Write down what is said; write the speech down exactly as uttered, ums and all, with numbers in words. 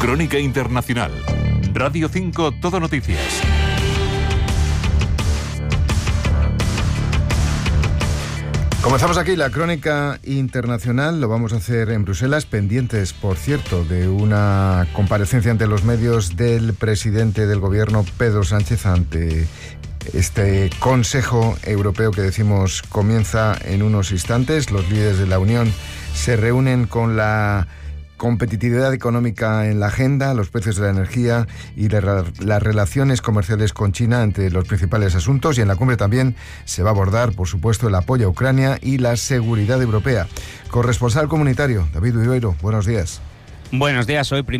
Crónica Internacional. Radio cinco Todo Noticias. Comenzamos aquí la Crónica Internacional, lo vamos a hacer en Bruselas, pendientes, por cierto, de una comparecencia ante los medios del presidente del gobierno, Pedro Sánchez, ante este Consejo Europeo que decimos comienza en unos instantes. Los líderes de la Unión se reúnen con la competitividad económica en la agenda, los precios de la energía y la, las relaciones comerciales con China entre los principales asuntos, y en la cumbre también se va a abordar, por supuesto, el apoyo a Ucrania y la seguridad europea. Corresponsal comunitario, David Viveiro, buenos días. Buenos días, hoy primero